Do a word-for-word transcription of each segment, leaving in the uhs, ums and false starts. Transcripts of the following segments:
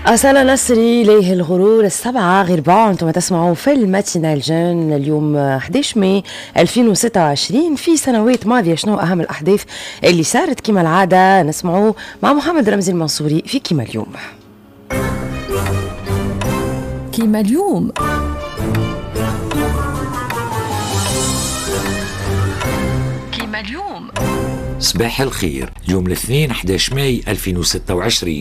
أصالة نصري ليه الغرور السبعة غير ربع. أنتم تسمعوا في الماتينال جون اليوم أحد عشر ماي ألفين وستة وعشرين. في سنوات ماضية شنو أهم الأحداث اللي صارت كما العادة نسمعوا مع محمد رمزي المنصوري في كما اليوم. كما اليوم كما اليوم صباح الخير. يوم الاثنين أحد عشر ماي ألفين وستة وعشرين.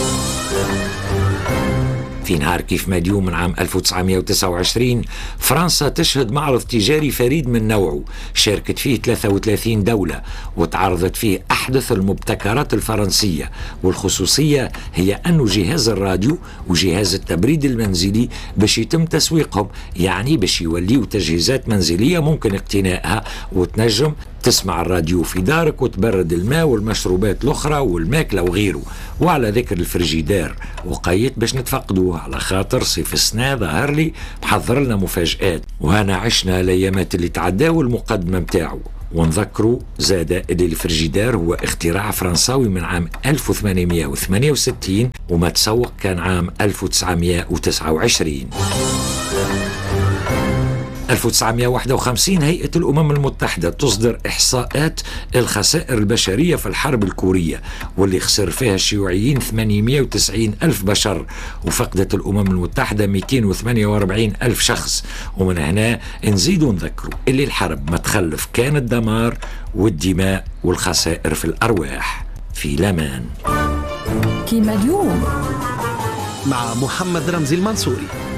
في نهار كيف ما اليوم من عام ألف وتسعمائة وتسعة وعشرين فرنسا تشهد معرض تجاري فريد من نوعه شاركت فيه ثلاثة وثلاثين دولة وتعرضت فيه أحدث المبتكرات الفرنسية، والخصوصية هي أنه جهاز الراديو وجهاز التبريد المنزلي باش يتم تسويقهم، يعني باش يوليوا تجهيزات منزلية ممكن اقتنائها وتنجم تسمع الراديو في دارك وتبرد الماء والمشروبات الأخرى والماكلة وغيره. وعلى ذكر الفريجيدار وقيت باش نتفقدوه على خاطر صيف السنة ظهر لي محضر لنا مفاجآت، وهنا عشنا الأيامات اللي تعداو المقدمة متاعه. ونذكروا زاد اللي الفريجيدار هو اختراع فرنساوي من عام ألف وثمانمائة وثمانية وستين وما تسوق كان عام ألف وتسعمائة وتسعة وعشرين. ألف وتسعمائة وواحد وخمسين هيئة الأمم المتحدة تصدر إحصاءات الخسائر البشرية في الحرب الكورية واللي خسر فيها الشيوعيين ثمانمائة وتسعين ألف بشر، وفقدت الأمم المتحدة مئتين وثمانية وأربعين ألف شخص. ومن هنا نزيدوا نذكروا اللي الحرب ما تخلف كان الدمار والدماء والخسائر في الأرواح. في الأمان. كما اليوم مع محمد رمزي المنصوري.